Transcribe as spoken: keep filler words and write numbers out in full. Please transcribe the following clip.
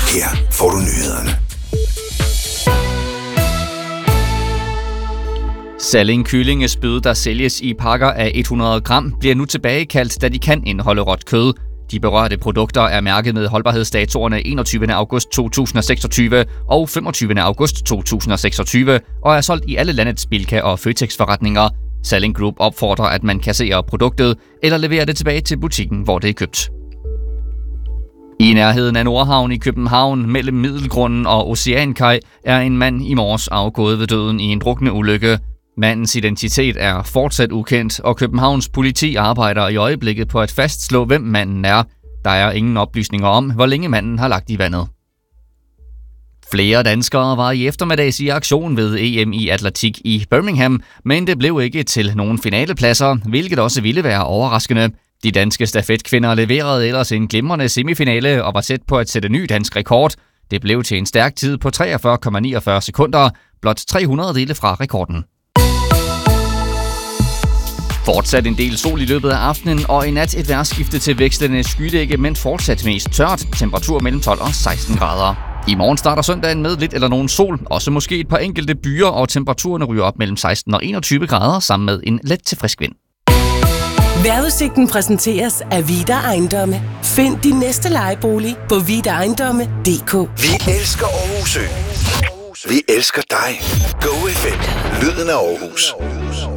Her får du nyhederne. Salling kyllingespyd, der sælges i pakker af hundrede gram, bliver nu tilbagekaldt, da de kan indeholde råt kød. De berørte produkter er mærket med holdbarhedsdatoerne enogtyvende august to tusind og seksogtyve og femogtyvende august to tusind og seksogtyve og er solgt i alle landets Bilka og Føtex-forretninger. Salling Group opfordrer, at man kasserer produktet eller leverer det tilbage til butikken, hvor det er købt. I nærheden af Nordhavn i København, mellem Middelgrunden og Oceankaj, er en mand i morges afgået ved døden i en drukneulykke. Mandens identitet er fortsat ukendt, og Københavns politi arbejder i øjeblikket på at fastslå, hvem manden er. Der er ingen oplysninger om, hvor længe manden har lagt i vandet. Flere danskere var i eftermiddags i aktion ved E M i atletik i Birmingham, men det blev ikke til nogen finalepladser, hvilket også ville være overraskende. De danske stafetkvinder leverede ellers en glimrende semifinale og var tæt på at sætte ny dansk rekord. Det blev til en stærk tid på treogfyrre komma niogfyrre sekunder, blot tre hundrede dele fra rekorden. Fortsat en del sol i løbet af aftenen, og i nat et vejrskifte til vekslende skydække, men fortsat mest tørt. Temperatur mellem tolv og seksten grader. I morgen starter søndagen med lidt eller nogen sol, også måske et par enkelte byer, og temperaturen ryger op mellem seksten og enogtyve grader sammen med en let til frisk vind. Vejrudsigten præsenteres af Vida Ejendomme. Find din næste lejebolig på vida ejendomme punktum d k. Vi elsker Aarhus Ø. Vi elsker dig. Go F M. Lyden af Aarhus.